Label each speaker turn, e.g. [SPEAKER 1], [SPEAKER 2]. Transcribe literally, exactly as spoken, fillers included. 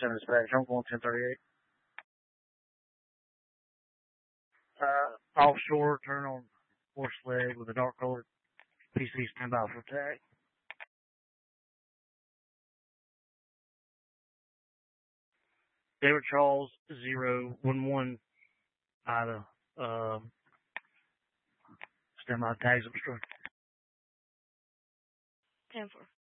[SPEAKER 1] seven dispatch. I'm going ten thirty-eight. Uh, offshore, turn on horse leg with a dark colored P C standby for tag. David Charles, zero, one, one, Ida, uh, standby tags obstructed.
[SPEAKER 2] ten four.